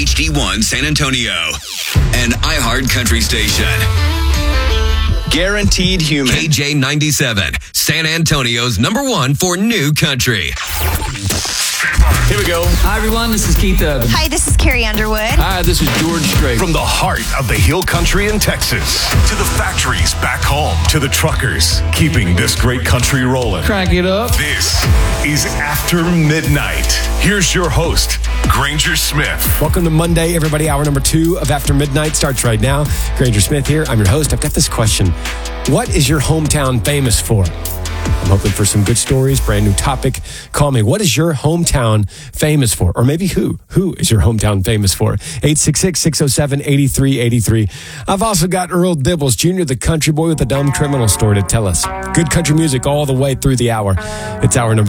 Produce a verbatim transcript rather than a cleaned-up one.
H D one San Antonio, an iHeart Country station. Guaranteed Human. K J ninety-seven, San Antonio's number one for new country. Here we go. Hi, everyone. This is Keith Urban. Hi, this is Carrie Underwood. Hi, this is George Strait. From the heart of the Hill Country in Texas to the factories back home to the truckers keeping this great country rolling. Crank it up. This is After Midnight. Here's your host, Granger Smith. Welcome to Monday, everybody. Hour number two of After Midnight starts right now. Granger Smith here. I'm your host. I've got this question. What is your hometown famous for? I'm hoping for some good stories, brand new topic. Call me. What is your hometown famous for? Or maybe who? Who is your hometown famous for? eight six six, six oh seven, eight three eight three. I've also got Earl Dibbles, Junior, the country boy with the dumb criminal story to tell us. Good country music all the way through the hour. It's hour number